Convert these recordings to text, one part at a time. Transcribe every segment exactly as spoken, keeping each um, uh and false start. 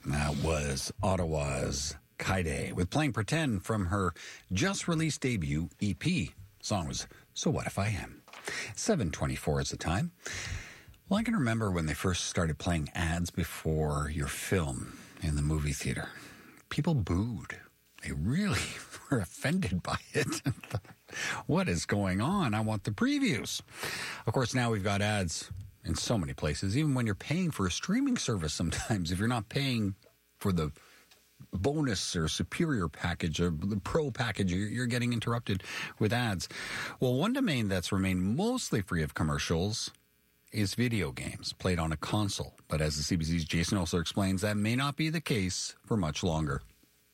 That was Ottawa's Kaide with Playing Pretend from her just-released debut E P. The song was So What If I Am? seven twenty-four is the time. Well, I can remember when they first started playing ads before your film in the movie theater. People booed. They really were offended by it. What is going on? I want the previews. Of course, now we've got ads in so many places, even when you're paying for a streaming service sometimes. If you're not paying for the bonus or superior package or the pro package, you're getting interrupted with ads. Well, one domain that's remained mostly free of commercials is video games played on a console. But as the C B C's Jason Osler explains, that may not be the case for much longer.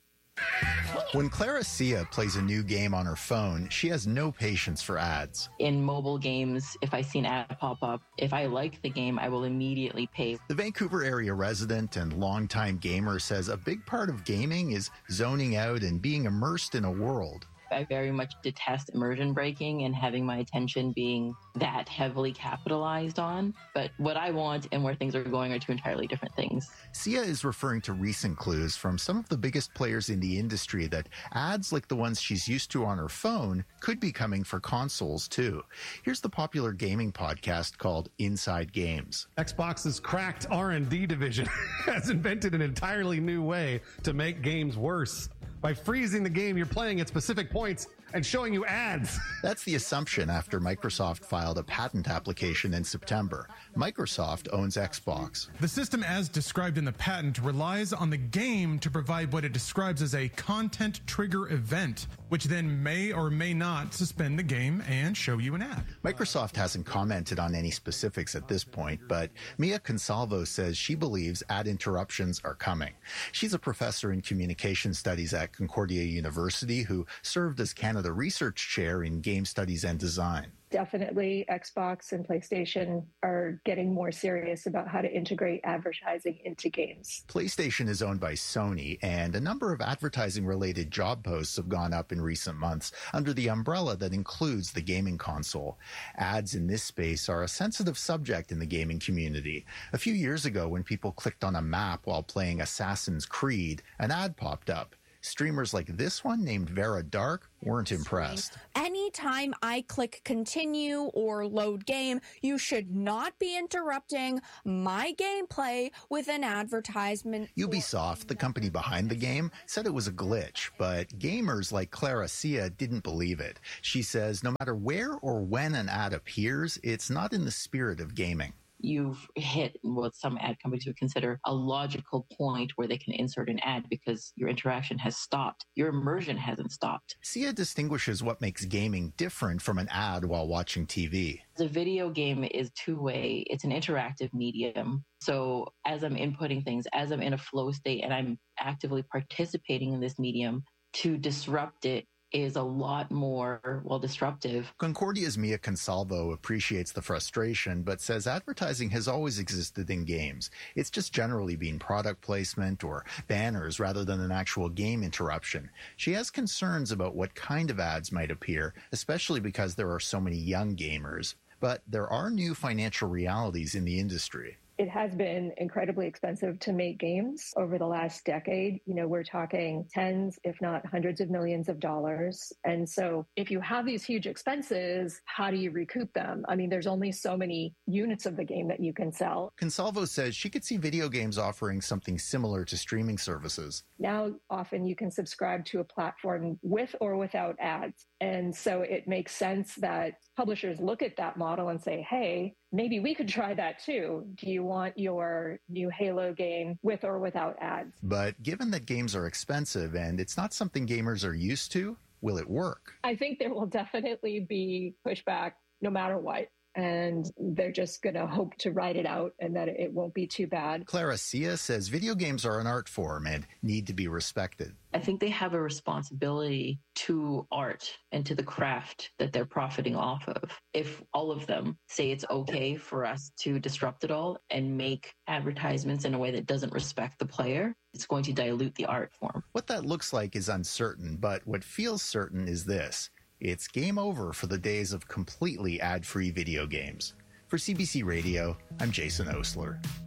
When Clara Sia plays a new game on her phone, she has no patience for ads. In mobile games, if I see an ad pop up, if I like the game, I will immediately pay. The Vancouver area resident and longtime gamer says a big part of gaming is zoning out and being immersed in a world. I very much detest immersion breaking and having my attention being that heavily capitalized on. But what I want and where things are going are two entirely different things. Sia is referring to recent clues from some of the biggest players in the industry that ads like the ones she's used to on her phone could be coming for consoles too. Here's the popular gaming podcast called Inside Games. Xbox's cracked R and D division has invented an entirely new way to make games worse by freezing the game you're playing at specific points and showing you ads. That's the assumption after Microsoft filed a patent application in September. Microsoft owns Xbox. The system, as described in the patent, relies on the game to provide what it describes as a content trigger event, which then may or may not suspend the game and show you an ad. Microsoft hasn't commented on any specifics at this point, but Mia Consalvo says she believes ad interruptions are coming. She's a professor in communication studies at Concordia University who served as Canada Research Chair in Game Studies and Design. Definitely Xbox and PlayStation are getting more serious about how to integrate advertising into games. PlayStation is owned by Sony, and a number of advertising-related job posts have gone up in recent months under the umbrella that includes the gaming console. Ads in this space are a sensitive subject in the gaming community. A few years ago, when people clicked on a map while playing Assassin's Creed, an ad popped up. Streamers like this one, named Vera Dark, weren't impressed. Anytime I click continue or load game, you should not be interrupting my gameplay with an advertisement. Ubisoft, the company behind the game, said it was a glitch, but gamers like Clara Sia didn't believe it. She says no matter where or when an ad appears, it's not in the spirit of gaming. You've hit what some ad companies would consider a logical point where they can insert an ad because your interaction has stopped. Your immersion hasn't stopped. Sia distinguishes what makes gaming different from an ad while watching T V. The video game is two-way. It's an interactive medium. So as I'm inputting things, as I'm in a flow state and I'm actively participating in this medium, to disrupt it is a lot more, well, disruptive. Concordia's Mia Consalvo appreciates the frustration, but says advertising has always existed in games. It's just generally been product placement or banners rather than an actual game interruption. She has concerns about what kind of ads might appear, especially because there are so many young gamers. But there are new financial realities in the industry. It has been incredibly expensive to make games over the last decade. You know, we're talking tens, if not hundreds of millions of dollars. And so if you have these huge expenses, how do you recoup them? I mean, there's only so many units of the game that you can sell. Consalvo says she could see video games offering something similar to streaming services. Now, often you can subscribe to a platform with or without ads. And so it makes sense that publishers look at that model and say, hey, maybe we could try that too. Do you want your new Halo game with or without ads? But given that games are expensive and it's not something gamers are used to, will it work? I think there will definitely be pushback no matter what. And they're just going to hope to ride it out and that it won't be too bad. Clara Sia says video games are an art form and need to be respected. I think they have a responsibility to art and to the craft that they're profiting off of. If all of them say it's okay for us to disrupt it all and make advertisements in a way that doesn't respect the player, it's going to dilute the art form. What that looks like is uncertain, but what feels certain is this. It's game over for the days of completely ad-free video games. For C B C Radio, I'm Jason Osler.